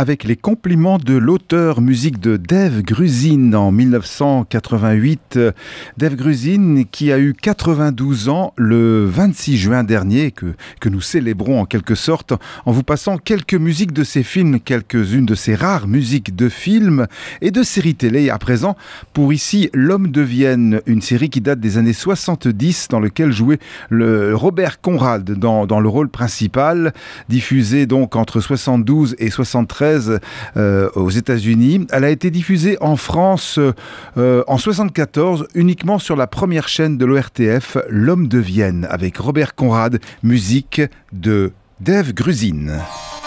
avec les compliments de l'auteur musique de Dave Grusin en 1988. Dave Grusin qui a eu 92 ans le 26 juin dernier, que nous célébrons en quelque sorte en vous passant quelques musiques de ses films, quelques-unes de ses rares musiques de films et de séries télé. À présent, pour ici, L'Homme de Vienne, une série qui date des années 70 dans laquelle jouait le Robert Conrad dans le rôle principal, diffusée donc entre 72 et 73 aux États-Unis. Elle a été diffusée en France en 74 uniquement sur la première chaîne de l'ORTF, L'Homme de Vienne, avec Robert Conrad, musique de Dave Grusin.